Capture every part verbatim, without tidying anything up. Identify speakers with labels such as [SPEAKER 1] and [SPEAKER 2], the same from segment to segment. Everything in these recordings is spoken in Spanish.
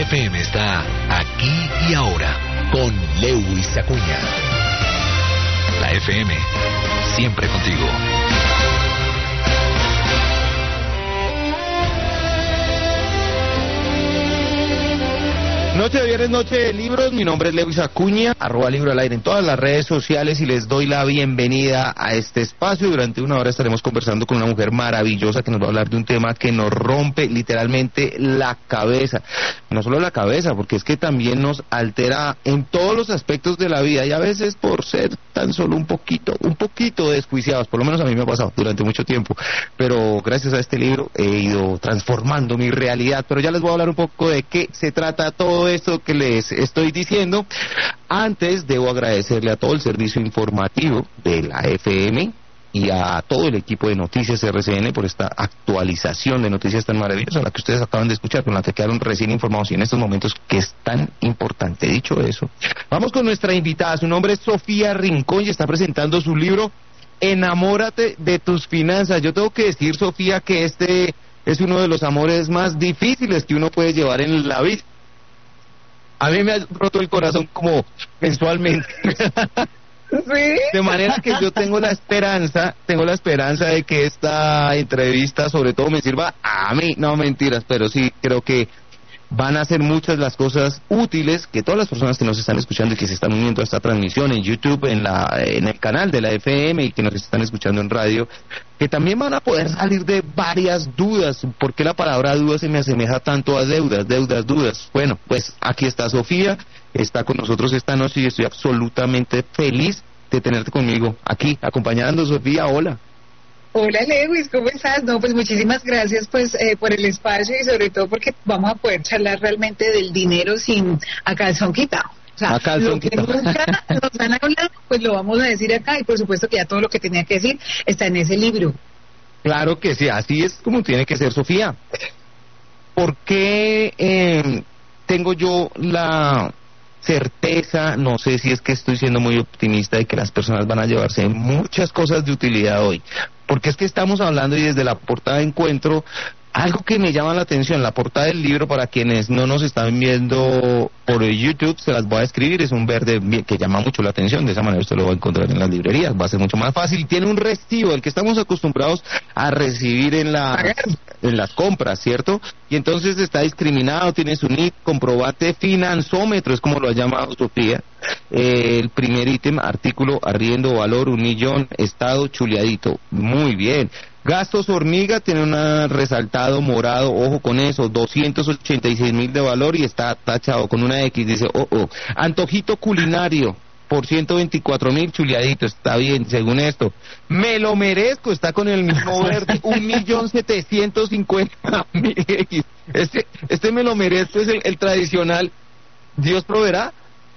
[SPEAKER 1] F M está aquí y ahora con Lewis Acuña. La F M, siempre contigo.
[SPEAKER 2] Noche de viernes, noche de libros. Mi nombre es Lewis Acuña, arroba libro al aire en todas las redes sociales, y les doy la bienvenida a este espacio. Durante una hora estaremos conversando con una mujer maravillosa que nos va a hablar de un tema que nos rompe literalmente la cabeza. No solo la cabeza, porque es que también nos altera en todos los aspectos de la vida, y a veces por ser tan solo un poquito, un poquito desjuiciados. Por lo menos a mí me ha pasado durante mucho tiempo, pero gracias a este libro he ido transformando mi realidad. Pero ya les voy a hablar un poco de qué se trata todo esto que les estoy diciendo. Antes debo agradecerle a todo el servicio informativo de la F M y a todo el equipo de Noticias R C N por esta actualización de noticias tan maravillosa, la que ustedes acaban de escuchar, con la que quedaron recién informados y en estos momentos que es tan importante. Dicho eso, vamos con nuestra invitada. Su nombre es Sofía Rincón y está presentando su libro Enamórate de tus finanzas. Yo tengo que decir, Sofía, que este es uno de los amores más difíciles que uno puede llevar en la vida. A mí me ha roto el corazón como mensualmente. ¿Sí? De manera que yo tengo la esperanza, tengo la esperanza de que esta entrevista sobre todo me sirva a mí, no mentiras, pero sí creo que van a ser muchas las cosas útiles que todas las personas que nos están escuchando y que se están uniendo a esta transmisión en YouTube, en la en el canal de la F M, y que nos están escuchando en radio, que también van a poder salir de varias dudas. ¿Por qué la palabra duda se me asemeja tanto a deudas, deudas, dudas? Bueno, pues aquí está Sofía, está con nosotros esta noche y estoy absolutamente feliz de tenerte conmigo aquí, acompañando. Sofía, hola.
[SPEAKER 3] Hola Lewis, ¿cómo estás? No, pues muchísimas gracias pues eh, por el espacio, y sobre todo porque vamos a poder charlar realmente del dinero sin a calzón quitado. O sea,
[SPEAKER 2] a calzón
[SPEAKER 3] lo que
[SPEAKER 2] quitado.
[SPEAKER 3] nunca nos han hablado, pues lo vamos a decir acá, y por supuesto que ya todo lo que tenía que decir está en ese libro.
[SPEAKER 2] Claro que sí, así es como tiene que ser, Sofía. ¿Por qué eh, tengo yo la certeza, no sé si es que estoy siendo muy optimista, de que las personas van a llevarse muchas cosas de utilidad hoy? Porque es que estamos hablando, y desde la portada encuentro algo que me llama la atención. La portada del libro, para quienes no nos están viendo por YouTube, se las voy a escribir. Es un verde que llama mucho la atención. De esa manera usted lo va a encontrar en las librerías, va a ser mucho más fácil. Tiene un recibo, el que estamos acostumbrados a recibir en la en las compras, ¿cierto? Y entonces está discriminado, tiene su N I T, comprobante finanzómetro, es como lo ha llamado Sofía. Eh, el primer ítem, artículo, arriendo, valor, un millón, estado, chuleadito. Muy bien. Gastos hormiga, tiene un resaltado morado, ojo con eso, doscientos ochenta y seis mil de valor y está tachado con una X, dice, oh, oh. Antojito culinario, por ciento veinticuatro mil, chuleadito, está bien, según esto. Me lo merezco, está con el mismo verde, un millón setecientos cincuenta mil X. Este, este me lo merezco es el, el tradicional, ¿Dios proveerá?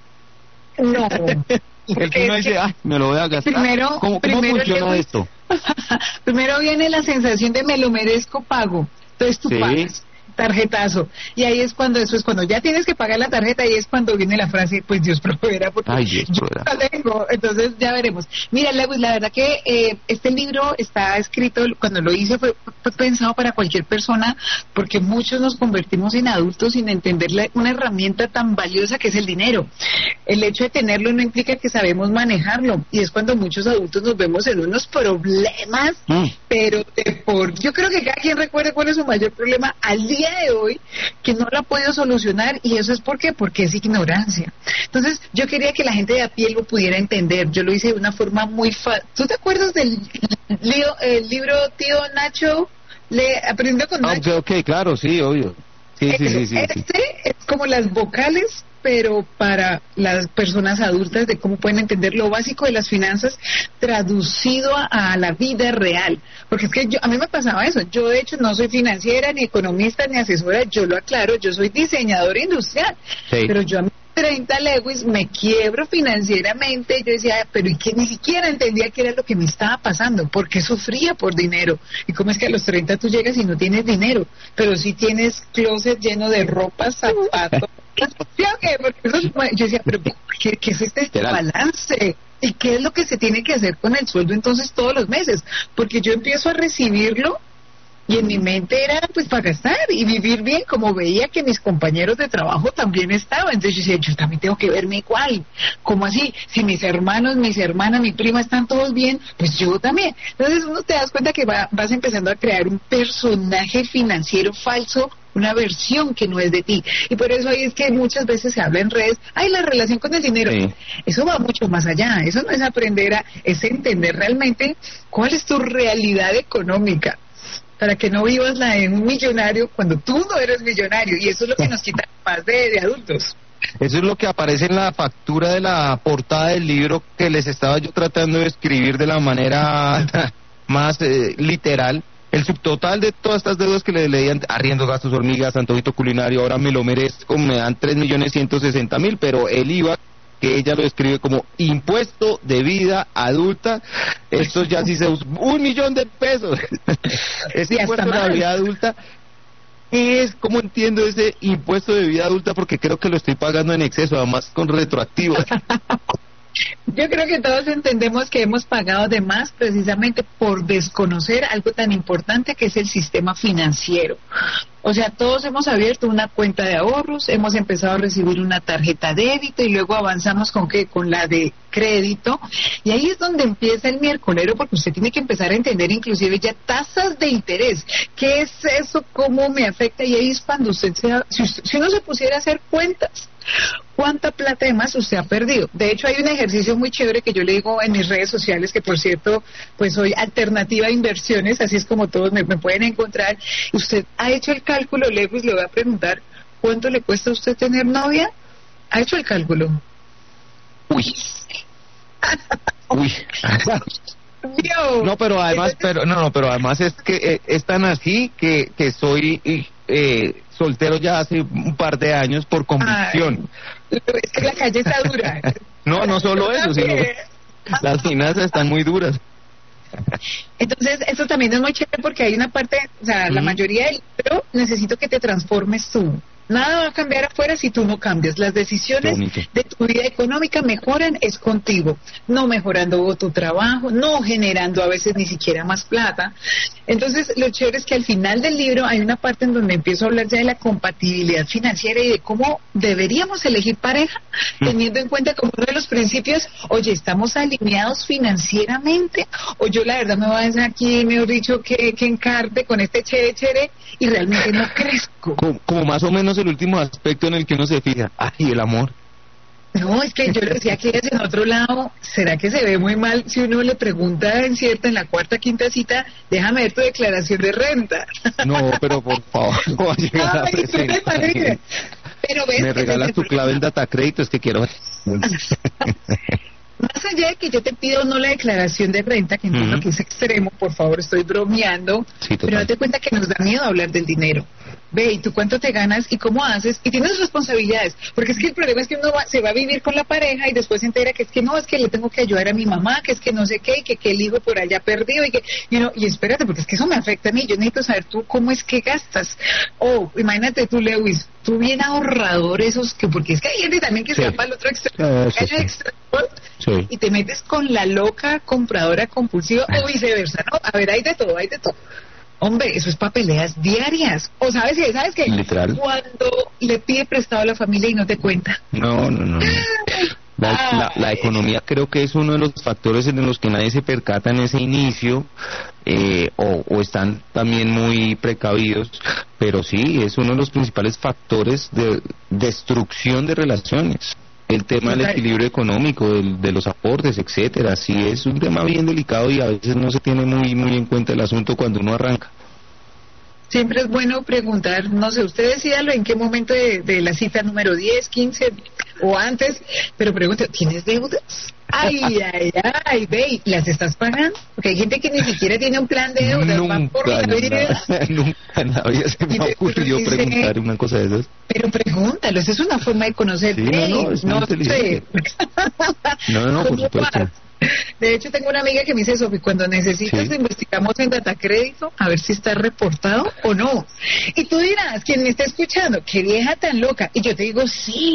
[SPEAKER 3] No.
[SPEAKER 2] El que uno dice, ah, me lo voy a gastar.
[SPEAKER 3] Primero,
[SPEAKER 2] ¿Cómo, cómo
[SPEAKER 3] primero
[SPEAKER 2] funciona
[SPEAKER 3] le...
[SPEAKER 2] esto?
[SPEAKER 3] Primero viene la sensación de me lo merezco, pago. Entonces tú
[SPEAKER 2] sí.
[SPEAKER 3] pagas, tarjetazo. Y ahí es cuando, eso es cuando ya tienes que pagar la tarjeta, y es cuando viene la frase, pues Dios proveerá, porque
[SPEAKER 2] Ay, Dios
[SPEAKER 3] yo
[SPEAKER 2] proveerá.
[SPEAKER 3] la tengo. Entonces ya veremos. Mira, Lewis, la verdad que eh, este libro está escrito, cuando lo hice fue, fue pensado para cualquier persona, porque muchos nos convertimos en adultos sin entender la, una herramienta tan valiosa que es el dinero. El hecho de tenerlo no implica que sabemos manejarlo, y es cuando muchos adultos nos vemos en unos problemas, mm. pero de por... Yo creo que cada quien recuerde cuál es su mayor problema al día de hoy, que no lo ha podido solucionar, y eso es ¿por qué? Porque es ignorancia. Entonces yo quería que la gente de a pie lo pudiera entender. Yo lo hice de una forma muy fácil. ¿Tú te acuerdas del lío, el libro Tío Nacho? Le aprendió con Nacho.
[SPEAKER 2] Ok, ok, claro, sí, obvio. Sí, sí, sí, sí,
[SPEAKER 3] este
[SPEAKER 2] sí.
[SPEAKER 3] es como las vocales, pero para las personas adultas, de cómo pueden entender lo básico de las finanzas traducido a, a la vida real. Porque es que yo, a mí me pasaba eso. Yo de hecho no soy financiera, ni economista, ni asesora, yo lo aclaro, yo soy diseñadora industrial. Sí. Pero yo a mis treinta, Lewis, me quiebro financieramente, y yo decía, pero y que ni siquiera entendía qué era lo que me estaba pasando, porque sufría por dinero. Y cómo es que a los treinta tú llegas y no tienes dinero, pero sí tienes closet lleno de ropa, zapatos. ¿Sí o qué? Porque eso, yo decía, pero ¿qué, qué es este balance? ¿Y qué es lo que se tiene que hacer con el sueldo entonces todos los meses? Porque yo empiezo a recibirlo Y en mi mente era pues para gastar y vivir bien, como veía que mis compañeros de trabajo también estaban. Entonces yo decía, yo también tengo que verme igual. ¿Cómo así? Si mis hermanos, mis hermanas, mi prima están todos bien, pues yo también. Entonces uno te das cuenta que va, vas empezando a crear un personaje financiero falso, una versión que no es de ti. Y por eso ahí es que muchas veces se habla en redes, ay, la relación con el dinero. Sí. Eso va mucho más allá. Eso no es aprender a, es entender realmente cuál es tu realidad económica, para que no vivas la de un millonario cuando tú no eres millonario. Y eso es lo que nos quita más de, de adultos.
[SPEAKER 2] Eso es lo que aparece en la factura de la portada del libro que les estaba yo tratando de escribir de la manera más eh, literal. El subtotal de todas estas deudas que le leían, arriendo, gastos, hormigas, antojito culinario, ahora me lo merezco, me dan tres millones ciento sesenta mil, pero el I V A, que ella lo describe como impuesto de vida adulta, esto ya sí se usa, un millón de pesos. Ese impuesto de la vida adulta, es como entiendo ese impuesto de vida adulta, porque creo que lo estoy pagando en exceso, además con retroactivo.
[SPEAKER 3] Yo creo que todos entendemos que hemos pagado de más precisamente por desconocer algo tan importante que es el sistema financiero. O sea, todos hemos abierto una cuenta de ahorros, hemos empezado a recibir una tarjeta de débito y luego avanzamos con qué, con la de crédito. Y ahí es donde empieza el miércolero, porque usted tiene que empezar a entender inclusive ya tasas de interés. ¿Qué es eso? ¿Cómo me afecta? Y ahí es cuando usted se, si, usted, si uno se pusiera a hacer cuentas, ¿cuánta plata de más usted ha perdido? De hecho, hay un ejercicio muy chévere que yo le digo en mis redes sociales, que por cierto, pues soy Alternativa a Inversiones, así es como todos me, me pueden encontrar. Usted ha hecho el cálculo, Lewis, le voy a preguntar, ¿cuánto le cuesta a usted tener novia? ¿Ha hecho el cálculo?
[SPEAKER 2] Uy. Uy. No, pero además, pero no, no, pero además es que eh, es tan así que, que soy eh, soltero ya hace un par de años por convicción.
[SPEAKER 3] Ay, es que la calle está dura.
[SPEAKER 2] No, no solo eso, sino que las finanzas están muy duras.
[SPEAKER 3] Entonces, eso también es muy chévere porque hay una parte, o sea, mm. la mayoría del libro, necesito que te transformes tú. Nada va a cambiar afuera si tú no cambias. Las decisiones de tu vida económica mejoran es contigo, no mejorando tu trabajo, no generando a veces ni siquiera más plata. Entonces, lo chévere es que al final del libro hay una parte en donde empiezo a hablar ya de la compatibilidad financiera y de cómo deberíamos elegir pareja, mm. teniendo en cuenta como uno de los principios, oye, ¿estamos alineados financieramente? O yo la verdad me voy a hacer aquí, mejor dicho, que, que encarte con este chere chere y realmente no crezco.
[SPEAKER 2] Como, como más o menos el último aspecto en el que uno se fija, ay, el amor.
[SPEAKER 3] No, es que yo le decía que es en otro lado, ¿será que se ve muy mal si uno le pregunta en cierta, en la cuarta, quinta cita, déjame ver tu declaración de renta?
[SPEAKER 2] No, pero por favor, no va a llegar a presentar.
[SPEAKER 3] Pero ves,
[SPEAKER 2] me regalas tu clave en Datacrédito, es que quiero...
[SPEAKER 3] Más allá de que yo te pido no la declaración de renta, que entiendo uh-huh. que es extremo, por favor, estoy bromeando, sí, pero date cuenta que nos da miedo hablar del dinero. Ve, ¿y tú cuánto te ganas y cómo haces? Y tienes responsabilidades, porque es que el problema es que uno va, se va a vivir con la pareja y después se entera que es que no, es que le tengo que ayudar a mi mamá, que es que no sé qué, y que, que el hijo por allá perdido, y que, y, no, y espérate, porque es que eso me afecta a mí, yo necesito saber tú cómo es que gastas. O, oh, imagínate tú, Lewis, tú bien ahorrador esos, que porque es que hay gente también que sí. se va para el otro extremo, uh, sí, sí. extremo sí. y te metes con la loca compradora compulsiva, o viceversa, ¿no? A ver, hay de todo, hay de todo. Hombre, eso es para peleas diarias. O sabes qué, ¿sabes qué?
[SPEAKER 2] Literal.
[SPEAKER 3] Cuando le pide prestado a la familia y no te cuenta.
[SPEAKER 2] No, no, no. no. La, la, la economía creo que es uno de los factores en los que nadie se percata en ese inicio, eh, o, o están también muy precavidos, pero sí, es uno de los principales factores de destrucción de relaciones. El tema del equilibrio económico, del, de los aportes, etcétera, sí es un tema bien delicado y a veces no se tiene muy muy en cuenta el asunto cuando uno arranca.
[SPEAKER 3] Siempre es bueno preguntar, no sé, usted decídalo en qué momento de, de la cita número diez, quince o antes, pero pregunte, ¿tienes deudas? Ay, ay, ay, ve, ¿las estás pagando? Porque hay gente que ni siquiera tiene un plan de deudas.
[SPEAKER 2] Nunca, por la vida. Nunca en la vida se me ha ocurrido dice, preguntar una cosa de esas.
[SPEAKER 3] Pero pregúntalo, esa es una forma de conocer.
[SPEAKER 2] Sí, hey, no, no, es no sé. No, no, por supuesto.
[SPEAKER 3] Vas? De hecho, tengo una amiga que me dice, Sofi, cuando necesitas sí. investigamos en Datacrédito a ver si está reportado o no. Y tú dirás, quien me está escuchando, qué vieja tan loca. Y yo te digo, sí,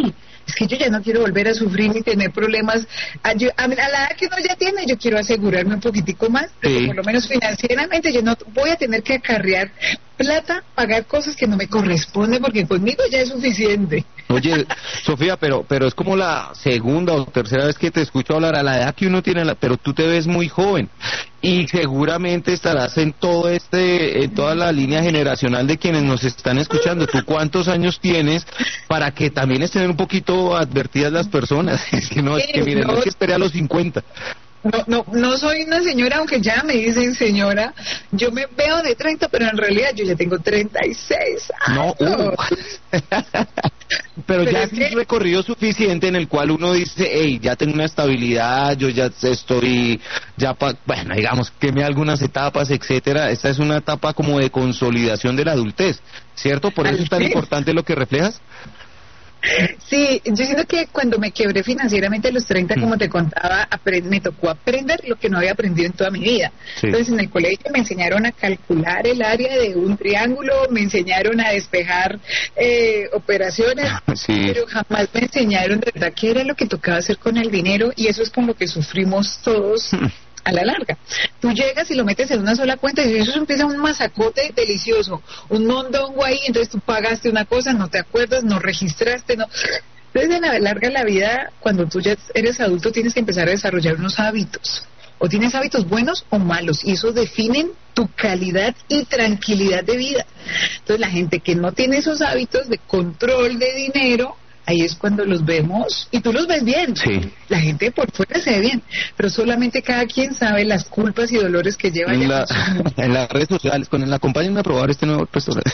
[SPEAKER 3] es que yo ya no quiero volver a sufrir ni tener problemas. A, yo, a, a la edad que uno ya tiene, yo quiero asegurarme un poquitico más,
[SPEAKER 2] sí.
[SPEAKER 3] por lo menos financieramente yo no voy a tener que acarrear plata, pagar cosas que no me corresponden, porque conmigo ya es suficiente.
[SPEAKER 2] Oye, Sofía, pero pero es como la segunda o tercera vez que te escucho hablar a la edad que uno tiene, la, pero tú te ves muy joven y seguramente estarás en todo este, en toda la línea generacional de quienes nos están escuchando. ¿Tú cuántos años tienes para que también estén un poquito advertidas las personas? Es que no, es que miren, no es que esperé a los cincuenta.
[SPEAKER 3] No, no, no soy una señora, aunque ya me dicen señora. Yo me veo de treinta, pero en realidad yo ya tengo treinta y seis años.
[SPEAKER 2] No, uh. pero, pero ya es un que... recorrido suficiente en el cual uno dice, hey, ya tengo una estabilidad, yo ya estoy, ya, pa... bueno, digamos, quemé algunas etapas, etcétera. Esta es una etapa como de consolidación de la adultez, ¿cierto? Por eso es tan importante lo que reflejas.
[SPEAKER 3] Sí, yo siento que cuando me quebré financieramente a los treinta, como te contaba, me tocó aprender lo que no había aprendido en toda mi vida. Sí. Entonces en el colegio me enseñaron a calcular el área de un triángulo, me enseñaron a despejar eh, operaciones, sí. pero jamás me enseñaron de verdad qué era lo que tocaba hacer con el dinero, y eso es con lo que sufrimos todos a la larga. Tú llegas y lo metes en una sola cuenta y eso empieza un masacote delicioso, un mondongo ahí, entonces tú pagaste una cosa, no te acuerdas, no registraste, no. Entonces, a la larga la vida, cuando tú ya eres adulto, tienes que empezar a desarrollar unos hábitos. O tienes hábitos buenos o malos, y esos definen tu calidad y tranquilidad de vida. Entonces, la gente que no tiene esos hábitos de control de dinero, ahí es cuando los vemos, y tú los ves bien.
[SPEAKER 2] Sí.
[SPEAKER 3] La gente por fuera se ve bien, pero solamente cada quien sabe las culpas y dolores que lleva
[SPEAKER 2] en,
[SPEAKER 3] ya
[SPEAKER 2] la, en las redes sociales, con el acompañan a probar este nuevo restaurante.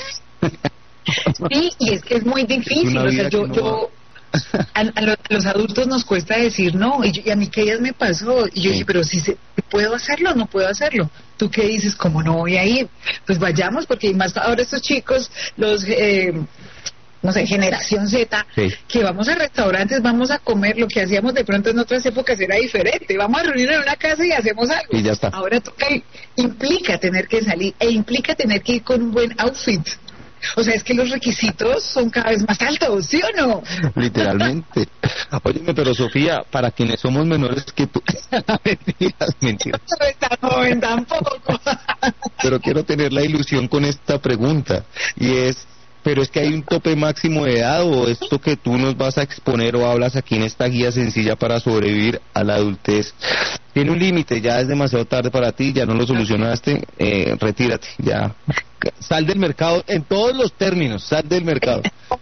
[SPEAKER 3] Sí, y es que es muy difícil, o sea, yo... yo a, a, los, a los adultos nos cuesta decir no, y, yo, y a mí que ya me pasó, y yo
[SPEAKER 2] sí.
[SPEAKER 3] dije, pero si se, ¿puedo hacerlo o no puedo hacerlo? ¿Tú qué dices? ¿Cómo no voy a ir? Pues vayamos, porque más ahora estos chicos, los... Eh, no sé, generación Z, sí. que vamos a restaurantes, vamos a comer, lo que hacíamos de pronto en otras épocas era diferente, vamos a reunirnos en una casa y hacemos algo.
[SPEAKER 2] Y ya está.
[SPEAKER 3] Ahora toca, implica tener que salir, e implica tener que ir con un buen outfit. O sea, es que los requisitos son cada vez más altos, ¿sí o no?
[SPEAKER 2] Literalmente. Óyeme, pero Sofía, para quienes somos menores que tú... mentiras, mentiras.
[SPEAKER 3] No soy tan joven tampoco.
[SPEAKER 2] Pero quiero tener la ilusión con esta pregunta, y es... Pero es que hay un tope máximo de edad, o esto que tú nos vas a exponer o hablas aquí en esta guía sencilla para sobrevivir a la adultez tiene un límite, ya es demasiado tarde para ti, ya no lo solucionaste, eh, retírate, ya sal del mercado en todos los términos, sal del mercado.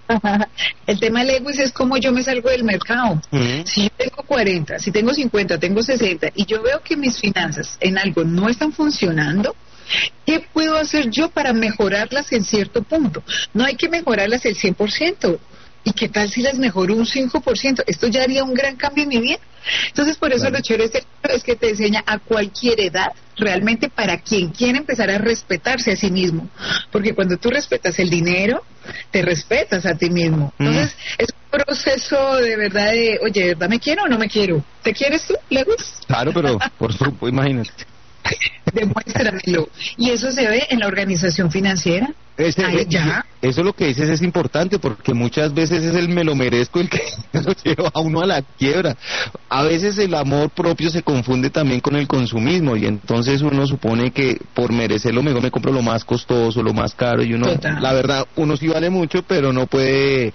[SPEAKER 3] El tema del Lewis es cómo yo me salgo del mercado. Uh-huh. Si yo tengo cuarenta, si tengo cincuenta, tengo sesenta y yo veo que mis finanzas en algo no están funcionando, ¿qué puedo hacer yo para mejorarlas en cierto punto? No hay que mejorarlas el cien por ciento. ¿Y qué tal si las mejoro un cinco por ciento? Esto ya haría un gran cambio en mi vida. Entonces, por eso claro. Lo chévere este es que te enseña a cualquier edad, realmente para quien quiere empezar a respetarse a sí mismo. Porque cuando tú respetas el dinero, te respetas a ti mismo. Entonces, mm. es un proceso de verdad de, oye, ¿verdad me quiero o no me quiero? ¿Te quieres tú, Lewis?
[SPEAKER 2] Claro, pero por supuesto, imagínate.
[SPEAKER 3] Demuéstramelo. Y eso se ve en la organización financiera.
[SPEAKER 2] Ese,
[SPEAKER 3] Ay, ya.
[SPEAKER 2] Eso lo que dices es importante, porque muchas veces es el me lo merezco el que lo lleva a uno a la quiebra. A veces el amor propio se confunde también con el consumismo, y entonces uno supone que por merecerlo mejor me compro lo más costoso, lo más caro, y uno, Total. La verdad, uno sí vale mucho, pero no puede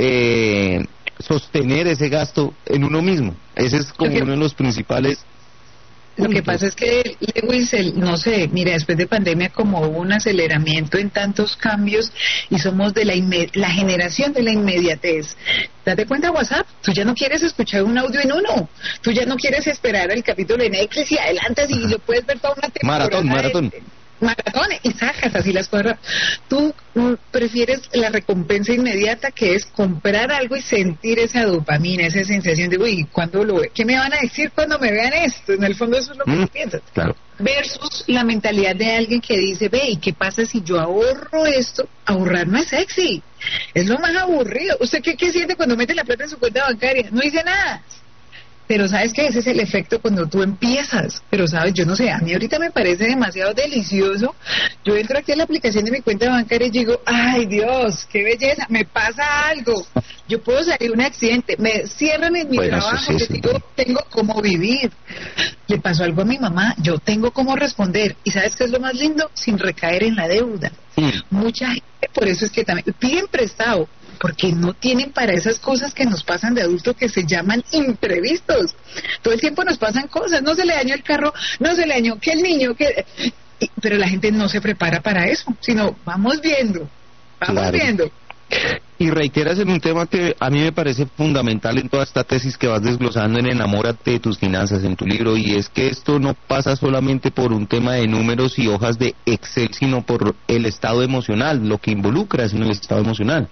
[SPEAKER 2] eh, sostener ese gasto en uno mismo. Ese es como okay. uno de los principales.
[SPEAKER 3] Lo que pasa es que, Lewis, el, no sé, mira, después de pandemia como hubo un aceleramiento en tantos cambios y somos de la, inme- la generación de la inmediatez. Date cuenta, WhatsApp, tú ya no quieres escuchar un audio en uno, tú ya no quieres esperar el capítulo en Netflix y adelantas y lo puedes ver toda una temporada.
[SPEAKER 2] Maratón, maratón.
[SPEAKER 3] De, maratón y sacas así las cosas. Tú mm, prefieres la recompensa inmediata, que es comprar algo y sentir esa dopamina, esa sensación de, uy, ¿cuándo lo ve? ¿Qué me van a decir cuando me vean esto? En el fondo eso es lo que mm, tú piensas.
[SPEAKER 2] Claro.
[SPEAKER 3] Versus la mentalidad de alguien que dice, ve, ¿y qué pasa si yo ahorro esto? Ahorrar no es sexy, es lo más aburrido. ¿Usted qué, qué siente cuando mete la plata en su cuenta bancaria? No dice nada. Pero sabes que ese es el efecto cuando tú empiezas. Pero sabes, yo no sé, a mí ahorita me parece demasiado delicioso. Yo entro aquí a la aplicación de mi cuenta bancaria y digo, ay Dios, qué belleza, me pasa algo. Yo puedo salir un accidente, me cierran en mi
[SPEAKER 2] Bueno,
[SPEAKER 3] trabajo,
[SPEAKER 2] sí,
[SPEAKER 3] yo
[SPEAKER 2] sí.
[SPEAKER 3] digo, tengo cómo vivir. Le pasó algo a mi mamá, yo tengo cómo responder. ¿Y sabes qué es lo más lindo? Sin recaer en la deuda.
[SPEAKER 2] Mm.
[SPEAKER 3] Mucha gente, por eso es que también piden prestado, porque no tienen para esas cosas que nos pasan de adulto que se llaman imprevistos. Todo el tiempo nos pasan cosas, no se le dañó el carro, no se le dañó que el niño, que... y- pero la gente no se prepara para eso, sino vamos viendo, vamos
[SPEAKER 2] Claro.
[SPEAKER 3] viendo.
[SPEAKER 2] Y reiteras en un tema que a mí me parece fundamental en toda esta tesis que vas desglosando en Enamórate de tus finanzas en tu libro, y es que esto no pasa solamente por un tema de números y hojas de Excel, sino por el estado emocional, lo que involucra es en el estado emocional.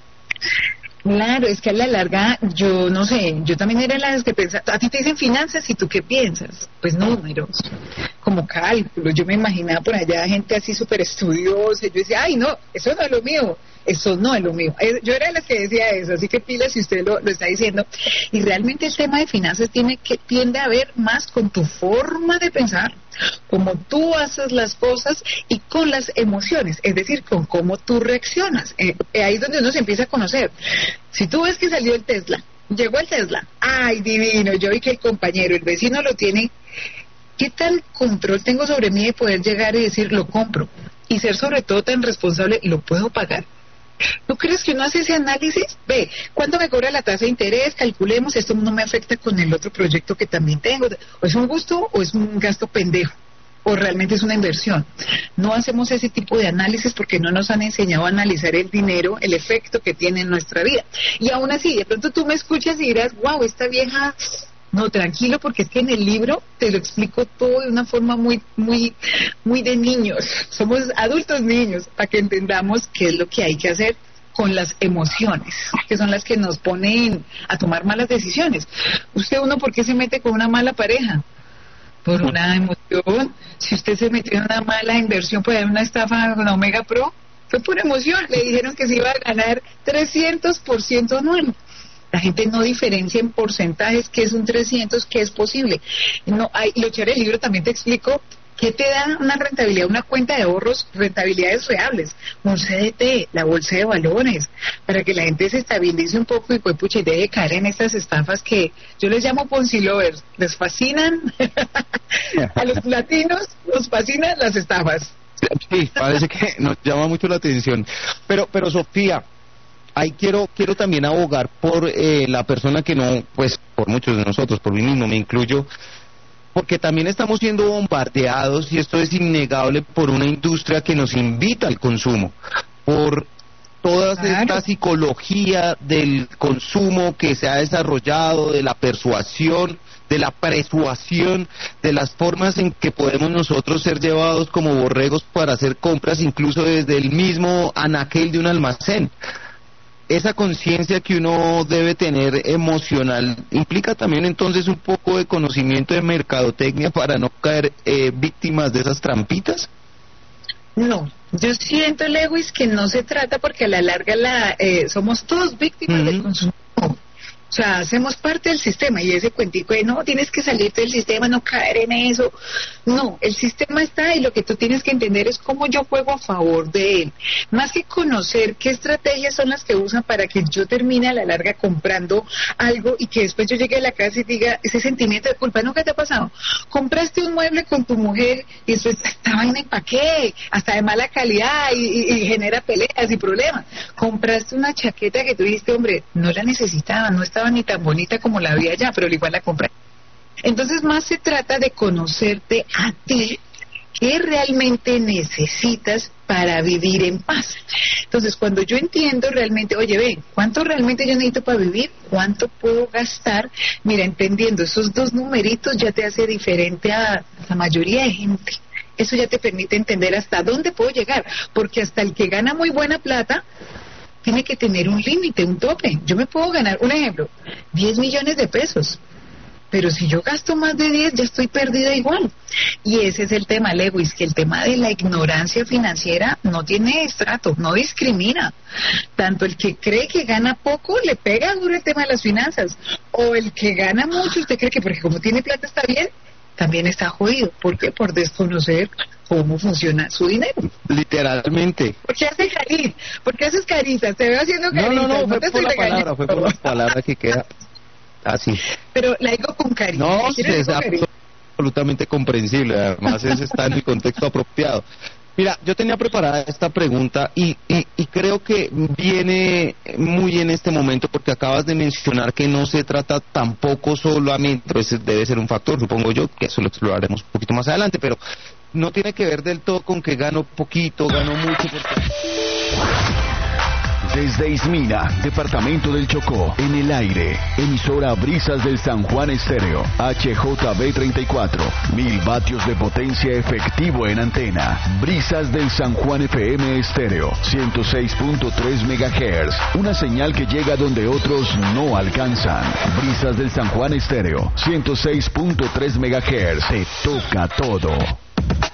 [SPEAKER 3] Claro, es que a la larga, yo no sé, yo también era la que pensaba, a ti te dicen finanzas y tú qué piensas, pues números, como cálculos, yo me imaginaba por allá gente así súper estudiosa, yo decía, ay no, eso no es lo mío, eso no es lo mío, Es- yo era la que decía eso, así que pila si usted lo, lo está diciendo, y realmente el tema de finanzas tiene que, tiende a ver más con tu forma de pensar, como tú haces las cosas y con las emociones, es decir, con cómo tú reaccionas. Eh, eh, ahí es donde uno se empieza a conocer. Si tú ves que salió el Tesla, llegó el Tesla, ay divino, yo vi que el compañero, el vecino lo tiene, ¿qué tal control tengo sobre mí de poder llegar y decir lo compro? Y ser sobre todo tan responsable, lo puedo pagar. ¿No crees que uno hace ese análisis? Ve, ¿cuánto me cobra la tasa de interés? Calculemos, esto no me afecta con el otro proyecto que también tengo. ¿O es un gusto o es un gasto pendejo? ¿O realmente es una inversión? No hacemos ese tipo de análisis porque no nos han enseñado a analizar el dinero, el efecto que tiene en nuestra vida. Y aún así, de pronto tú me escuchas y dirás, wow, esta vieja... No, tranquilo, porque es que en el libro te lo explico todo de una forma muy, muy, muy de niños. Somos adultos niños, para que entendamos qué es lo que hay que hacer con las emociones, que son las que nos ponen a tomar malas decisiones. Usted, uno, ¿por qué se mete con una mala pareja? Por una emoción. Si usted se metió en una mala inversión, puede haber una estafa con Omega Pro, fue por emoción. Le dijeron que se iba a ganar trescientos por ciento anual. La gente no diferencia en porcentajes qué es un trescientos, qué es posible. No hay, lo chévere del libro también te explico qué te da una rentabilidad, una cuenta de ahorros, rentabilidades reales, un C D T, la bolsa de valores, para que la gente se estabilice un poco y pues pucha, y deje de caer en estas estafas que yo les llamo Ponzi lovers, les fascinan, a los latinos nos fascinan las estafas.
[SPEAKER 2] Sí, parece que nos llama mucho la atención. Pero, pero Sofía, ahí quiero quiero también abogar por eh, la persona que no, pues por muchos de nosotros, por mí mismo me incluyo, porque también estamos siendo bombardeados, y esto es innegable, por una industria que nos invita al consumo, por toda
[SPEAKER 3] Claro.
[SPEAKER 2] esta psicología del consumo que se ha desarrollado, de la persuasión, de la persuasión, de las formas en que podemos nosotros ser llevados como borregos para hacer compras, incluso desde el mismo anaquel de un almacén. Esa conciencia que uno debe tener emocional implica también entonces un poco de conocimiento de mercadotecnia para no caer eh, víctimas de esas trampitas.
[SPEAKER 3] No, yo siento, Lewis, que no se trata porque a la larga la eh, somos todos víctimas
[SPEAKER 2] Ujú.
[SPEAKER 3] del consumo. O sea, hacemos parte del sistema y ese cuentico de no, tienes que salirte del sistema, no caer en eso. No, el sistema está y lo que tú tienes que entender es cómo yo juego a favor de él. Más que conocer qué estrategias son las que usan para que yo termine a la larga comprando algo y que después yo llegue a la casa y diga, ese sentimiento de culpa, ¿nunca te ha pasado? Compraste un mueble con tu mujer y después esta vaina, ¿y para qué? Hasta de mala calidad y, y, y genera peleas y problemas. Compraste una chaqueta que tú dijiste, hombre, no la necesitaba, no estaba ni tan bonita como la había ya, pero igual la compré. Entonces más se trata de conocerte a ti, qué realmente necesitas para vivir en paz. Entonces cuando yo entiendo realmente, oye, ven, ¿cuánto realmente yo necesito para vivir? ¿Cuánto puedo gastar? Mira, entendiendo esos dos numeritos ya te hace diferente a la mayoría de gente. Eso ya te permite entender hasta dónde puedo llegar, porque hasta el que gana muy buena plata tiene que tener un límite, un tope. Yo me puedo ganar, un ejemplo, diez millones de pesos, pero si yo gasto más de diez ya estoy perdida igual. Y ese es el tema, Lewis, que el tema de la ignorancia financiera no tiene estrato, no discrimina. Tanto el que cree que gana poco le pega duro el tema de las finanzas, O el que gana mucho, usted cree que porque como tiene plata está bien, también está jodido. ¿Por qué? Por desconocer cómo funciona su dinero.
[SPEAKER 2] Literalmente.
[SPEAKER 3] ¿Por qué hace cariz? ¿Por qué haces caritas? Te veo haciendo
[SPEAKER 2] No,
[SPEAKER 3] caritas.
[SPEAKER 2] no, no, fue
[SPEAKER 3] te
[SPEAKER 2] por la
[SPEAKER 3] estoy regañando.
[SPEAKER 2] palabra, fue por la palabra que queda así.
[SPEAKER 3] Pero la digo con cariño.
[SPEAKER 2] No,
[SPEAKER 3] ¿Quiere
[SPEAKER 2] es
[SPEAKER 3] decir con cariño?
[SPEAKER 2] absolutamente comprensible, además es está en el contexto apropiado. Mira, yo tenía preparada esta pregunta y, y, y creo que viene muy en este momento porque acabas de mencionar que no se trata tampoco solamente, pues debe ser un factor, supongo yo, que eso lo exploraremos un poquito más adelante, pero no tiene que ver del todo con que gano poquito, gano mucho, porque...
[SPEAKER 1] Desde Ismina, departamento del Chocó, en el aire, emisora Brisas del San Juan Estéreo, H J B treinta y cuatro, mil vatios de potencia efectivo en antena. Brisas del San Juan F M Estéreo, ciento seis punto tres megahertz, una señal que llega donde otros no alcanzan. Brisas del San Juan Estéreo, ciento seis punto tres megahertz, se toca todo.